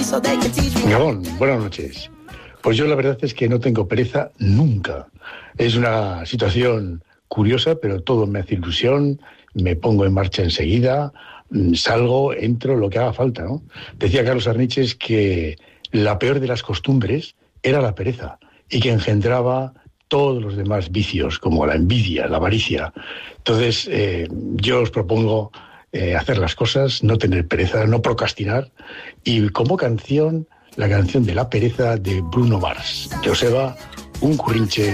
Gabón, buenas noches. Pues yo la verdad es que no tengo pereza nunca. Es una situación curiosa, pero todo me hace ilusión, me pongo en marcha enseguida, salgo, entro, lo que haga falta, ¿no? Decía Carlos Arniches que la peor de las costumbres era la pereza y que engendraba todos los demás vicios, como la envidia, la avaricia. Entonces, yo os propongo hacer las cosas, no tener pereza, no procrastinar, y como canción, la canción de la pereza de Bruno Mars. Joseba, un currinche